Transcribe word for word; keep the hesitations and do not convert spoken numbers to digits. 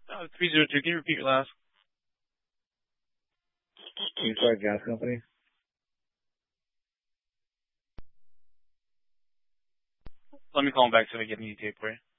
Uh, three zero two. Can you repeat your last? Eastside Gas Company. Let me call him back so we get an E T A for you.